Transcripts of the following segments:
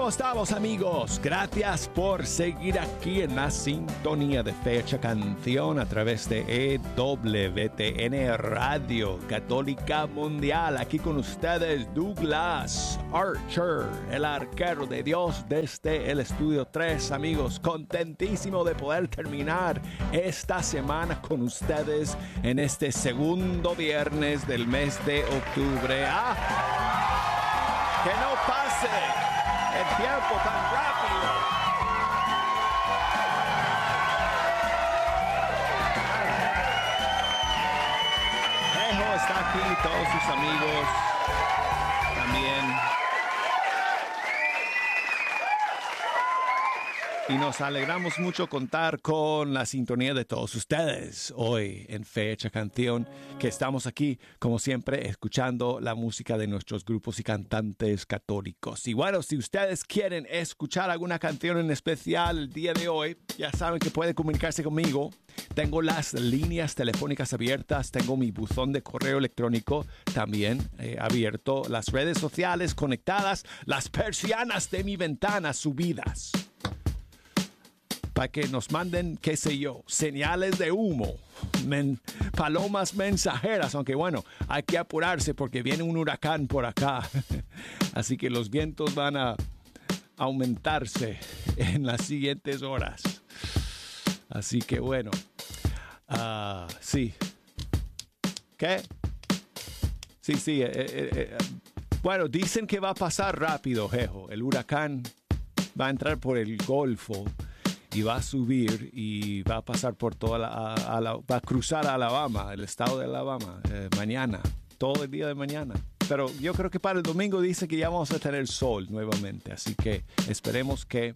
¿Cómo estamos, amigos? Gracias por seguir aquí en la sintonía de Fecha Canción a través de EWTN Radio Católica Mundial. Aquí con ustedes Douglas Archer, el arquero de Dios desde el Estudio 3. Amigos, contentísimo de poder terminar esta semana con ustedes en este segundo viernes del mes de octubre. ¡Que no pase el tiempo tan rápido! Ejo está aquí, todos sus amigos también. Y nos alegramos mucho contar con la sintonía de todos ustedes hoy en Fecha Canción, que estamos aquí, como siempre, escuchando la música de nuestros grupos y cantantes católicos. Y bueno, si ustedes quieren escuchar alguna canción en especial el día de hoy, ya saben que pueden comunicarse conmigo. Tengo las líneas telefónicas abiertas, tengo mi buzón de correo electrónico también abierto, las redes sociales conectadas, las persianas de mi ventana subidas, para que nos manden, qué sé yo, señales de humo, palomas mensajeras, aunque bueno, hay que apurarse porque viene un huracán por acá. Así que los vientos van a aumentarse en las siguientes horas. Así que bueno, sí. ¿Qué? Sí. Bueno, dicen que va a pasar rápido, jejo. El huracán va a entrar por el Golfo y va a subir y va a pasar por toda va a cruzar a Alabama, el estado de Alabama, mañana, todo el día de mañana. Pero yo creo que para el domingo dice que ya vamos a tener sol nuevamente, así que esperemos que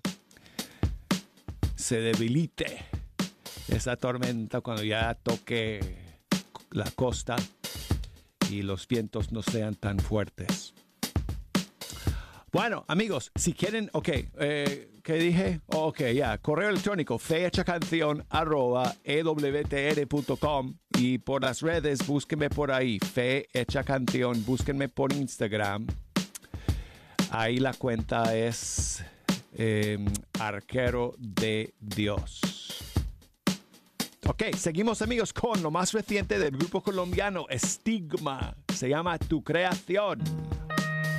se debilite esa tormenta cuando ya toque la costa y los vientos no sean tan fuertes. Bueno, amigos, si quieren, ¿qué dije? Correo electrónico, fehechacanción@ewtr.com, y por las redes, búsquenme por ahí, Fe Hecha Canción, búsquenme por Instagram. Ahí la cuenta es Arquero de Dios. Seguimos, amigos, con lo más reciente del grupo colombiano Estigma. Se llama Tu Creación.